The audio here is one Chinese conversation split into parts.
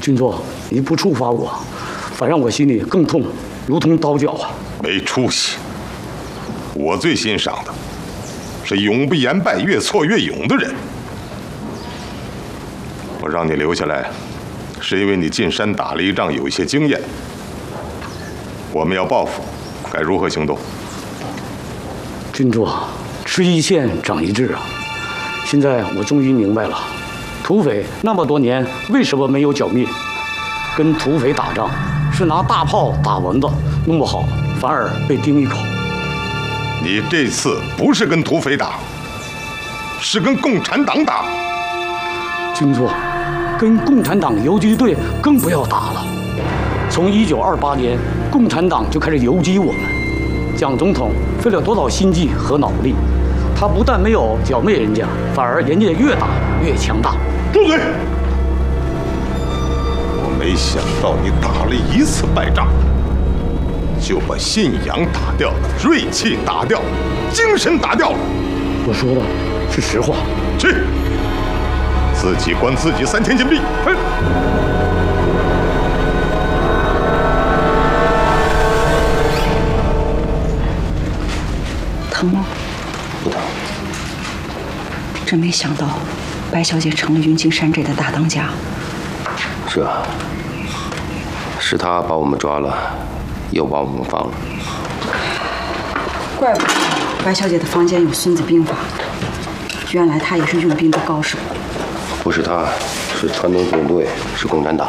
军座，你不处罚我，反让我心里更痛，如同刀绞啊！ 没出息！我最欣赏的是永不言败、越挫越勇的人。我让你留下来，是因为你进山打了一仗，有一些经验。我们要报复，该如何行动？ 军座，吃一堑长一智啊！现在我终于明白了，土匪那么多年为什么没有剿灭？跟土匪打仗是拿大炮打蚊子，弄不好反而被叮一口。 你这次不是跟土匪打，是跟共产党打。 军座，跟共产党游击队更不要打了。从1928年，共产党就开始游击我们。蒋总统费了多少心计和脑力，他不但没有剿灭人家，反而人家越打越强大。 住嘴！我没想到你打了一次败仗，就把信仰打掉了，锐气打掉了，精神打掉了。 我说的是实话。 去，自己关自己3天禁闭。 疼吗？ 不疼。 真没想到，白小姐成了云青山寨的大当家。 是啊，是他把我们抓了，又把我们放了。 怪不得白小姐的房间有《孙子兵法》，原来她也是用兵的高手。 不是他，是川东纵队，是共产党。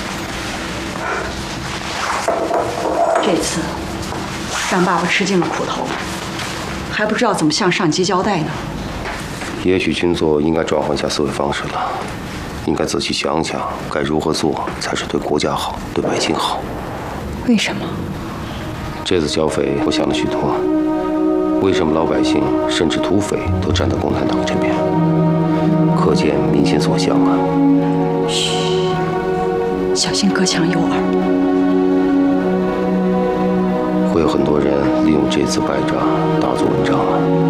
这次让爸爸吃尽了苦头，还不知道怎么向上级交代呢。 也许军座应该转换一下思维方式了，应该仔细想想该如何做才是对国家好，对百姓好。 为什么？ 这次剿匪，我想了许多。为什么老百姓甚至土匪都站在共产党这边？可见民心所向啊！ 嘘，小心隔墙有耳。 会有很多人利用这次败仗大做文章啊！